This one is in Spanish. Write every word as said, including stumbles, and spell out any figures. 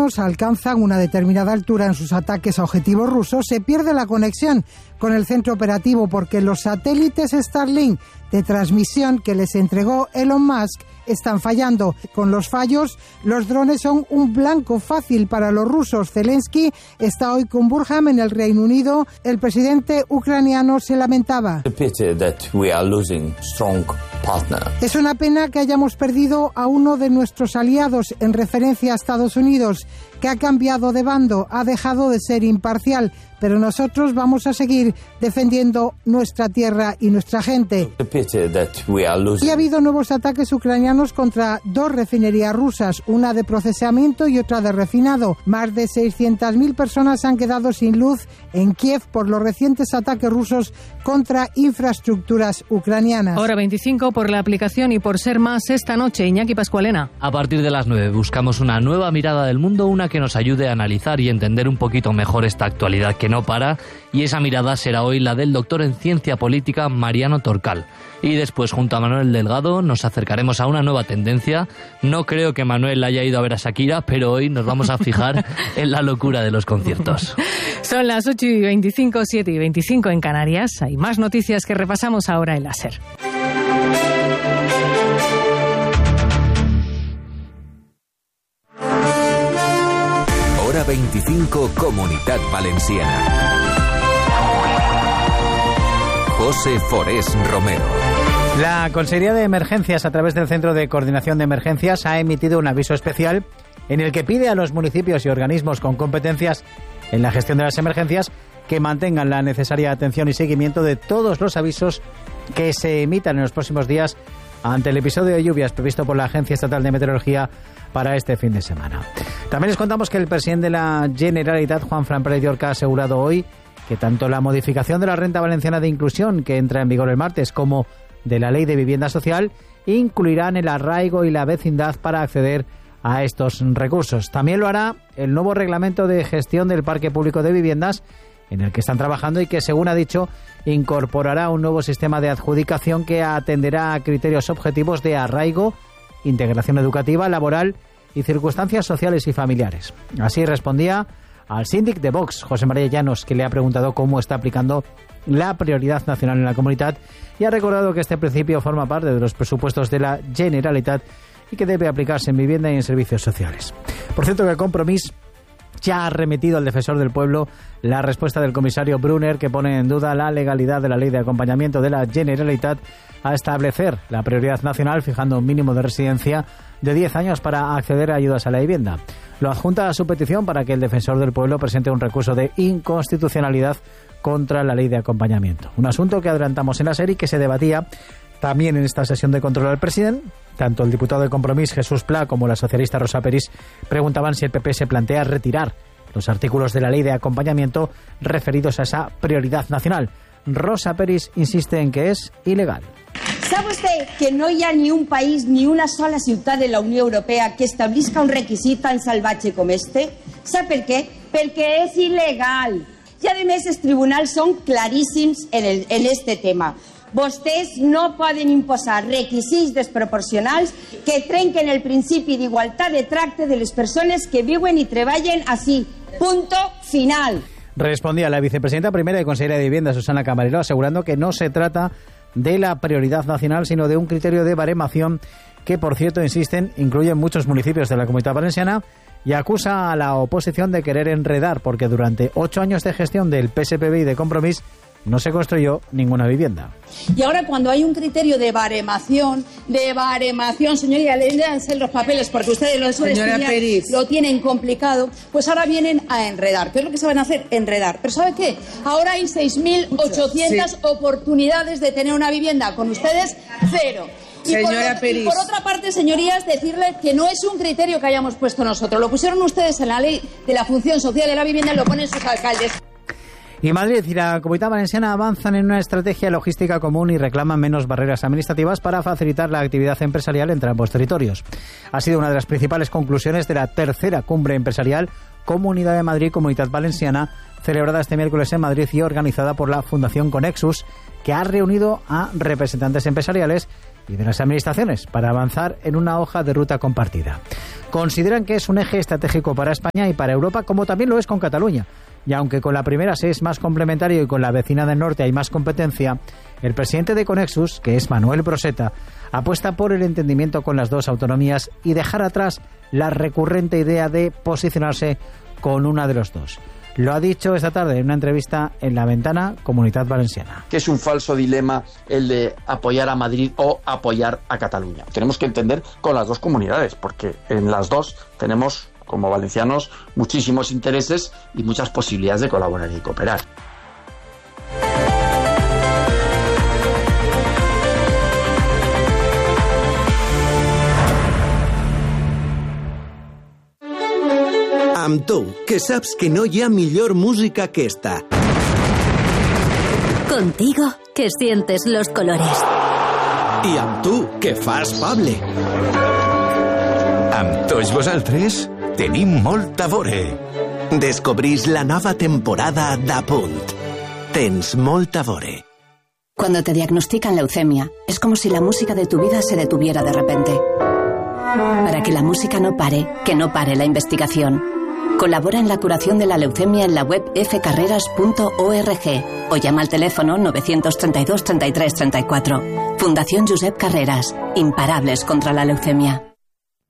alcanzan una determinada altura en sus ataques a objetivos rusos, se pierde la conexión con el centro operativo porque los satélites Starlink de transmisión que les entregó Elon Musk están fallando. Con los fallos, los drones son un blanco fácil para los rusos. Zelensky está hoy con Burham en el Reino Unido. El presidente ucraniano se lamentaba. Es una pena que hayamos perdido a uno de nuestros aliados, en referencia a Estados Unidos, que ha cambiado de bando, ha dejado de ser imparcial, pero nosotros vamos a seguir defendiendo nuestra tierra y nuestra gente. Y ha habido nuevos ataques ucranianos contra dos refinerías rusas, una de procesamiento y otra de refinado. Más de seiscientas mil personas han quedado sin luz en Kiev por los recientes ataques rusos contra infraestructuras ucranianas. Hora veinticinco por la aplicación y por ser más esta noche. Iñaki Pascualena. A partir de las nueve buscamos una nueva mirada del mundo, una que nos ayude a analizar y entender un poquito mejor esta actualidad que no para, y esa mirada será hoy la del doctor en ciencia política Mariano Torcal. Y después, junto a Manuel Delgado, nos acercaremos a una nueva tendencia. No creo que Manuel haya ido a ver a Shakira, pero hoy nos vamos a fijar en la locura de los conciertos. Son las ocho y veinticinco, siete y veinticinco en Canarias. Hay más noticias que repasamos ahora en la SER. Hora veinticinco, Comunitat Valenciana. José Forés Romero. La Consejería de Emergencias, a través del Centro de Coordinación de Emergencias, ha emitido un aviso especial en el que pide a los municipios y organismos con competencias en la gestión de las emergencias que mantengan la necesaria atención y seguimiento de todos los avisos que se emitan en los próximos días ante el episodio de lluvias previsto por la Agencia Estatal de Meteorología para este fin de semana. También les contamos que el presidente de la Generalitat, Juan Fran Pérez Llorca, ha asegurado hoy que tanto la modificación de la Renta Valenciana de Inclusión, que entra en vigor el martes, como de la Ley de Vivienda Social, incluirán el arraigo y la vecindad para acceder a estos recursos. También lo hará el nuevo reglamento de gestión del parque público de viviendas, en el que están trabajando y que, según ha dicho, incorporará un nuevo sistema de adjudicación que atenderá a criterios objetivos de arraigo, integración educativa, laboral y circunstancias sociales y familiares. Así respondía al síndic de Vox, José María Llanos, que le ha preguntado cómo está aplicando la prioridad nacional en la comunidad, y ha recordado que este principio forma parte de los presupuestos de la Generalitat y que debe aplicarse en vivienda y en servicios sociales. Por cierto, que Compromís ya ha remitido al Defensor del Pueblo la respuesta del comisario Brunner, que pone en duda la legalidad de la ley de acompañamiento de la Generalitat a establecer la prioridad nacional, fijando un mínimo de residencia de diez años para acceder a ayudas a la vivienda. Lo adjunta a su petición para que el Defensor del Pueblo presente un recurso de inconstitucionalidad contra la ley de acompañamiento. Un asunto que adelantamos en la serie y que se debatía también en esta sesión de control al presidente. Tanto el diputado de Compromís, Jesús Pla, como la socialista Rosa Peris preguntaban si el P P se plantea retirar los artículos de la ley de acompañamiento referidos a esa prioridad nacional. Rosa Peris insiste en que es ilegal. ¿Sabe usted que no hi ha ni un país ni una sola ciutat de la Unió Europea que establisca un requisit tan salvatge com este? ¿Sap per què? Perquè és il·legal. I, a més, els tribunals són claríssims en, el, en este tema. Vostès no poden imposar requisits desproporcionals que trenquen el principi d'igualtat de tracte de les persones que viuen i treballen així. Punto final. Respondía la vicepresidenta primera y consejera de Vivienda, Susana Camarero, asegurando que no se trata de la prioridad nacional, sino de un criterio de baremación que, por cierto, insisten, incluye muchos municipios de la Comunidad Valenciana, y acusa a la oposición de querer enredar, porque durante ocho años de gestión del P S P B y de Compromís no se construyó ninguna vivienda. Y ahora, cuando hay un criterio de baremación, de baremación, señoría, léanse los papeles porque ustedes lo suelen estudiar, lo tienen complicado, pues ahora vienen a enredar. ¿Qué es lo que saben hacer? Enredar. Pero ¿sabe qué? Ahora hay seis mil ochocientas sí. oportunidades de tener una vivienda. Con ustedes, cero. Y Señora por, Peris. y por otra parte, señorías, decirle que no es un criterio que hayamos puesto nosotros. Lo pusieron ustedes en la ley de la función social de la vivienda y lo ponen sus alcaldes. Y Madrid y la Comunidad Valenciana avanzan en una estrategia logística común y reclaman menos barreras administrativas para facilitar la actividad empresarial entre ambos territorios. Ha sido una de las principales conclusiones de la tercera cumbre empresarial Comunidad de Madrid-Comunidad Valenciana, celebrada este miércoles en Madrid y organizada por la Fundación Conexus, que ha reunido a representantes empresariales y de las administraciones para avanzar en una hoja de ruta compartida. Consideran que es un eje estratégico para España y para Europa, como también lo es con Cataluña. Y aunque con la primera se es más complementario y con la vecina del norte hay más competencia, el presidente de Conexus, que es Manuel Broseta, apuesta por el entendimiento con las dos autonomías y dejar atrás la recurrente idea de posicionarse con una de los dos. Lo ha dicho esta tarde en una entrevista en La Ventana, Comunitat Valenciana. Que es un falso dilema el de apoyar a Madrid o apoyar a Cataluña. Tenemos que entender con las dos comunidades, porque en las dos tenemos, como valencianos, muchísimos intereses y muchas posibilidades de colaborar y cooperar. Amb tu, que saps que no hi ha millor música que esta. Contigo, que sientes los colores. I amb tu, que fas Pable. Amb tots vosaltres tenim molt a veure. Descobrís la nova temporada d'A Punt. Tens molt a veure. Cuando te diagnostican leucemia, es como si la música de tu vida se detuviera de repente. Para que la música no pare, que no pare la investigación. Colabora en la curación de la leucemia en la web f carreras punto org o llama al teléfono nueve tres dos, treinta y tres, treinta y cuatro. Fundación Josep Carreras. Imparables contra la leucemia.